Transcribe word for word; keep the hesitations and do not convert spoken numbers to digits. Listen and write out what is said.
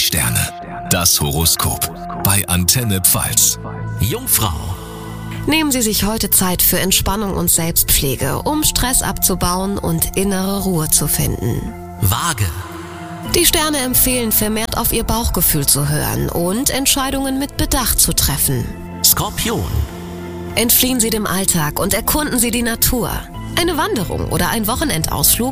Sterne. Das Horoskop bei Antenne Pfalz. Jungfrau. Nehmen Sie sich heute Zeit für Entspannung und Selbstpflege, um Stress abzubauen und innere Ruhe zu finden. Waage. Die Sterne empfehlen, vermehrt auf Ihr Bauchgefühl zu hören und Entscheidungen mit Bedacht zu treffen. Skorpion. Entfliehen Sie dem Alltag und erkunden Sie die Natur. Eine Wanderung oder ein Wochenendausflug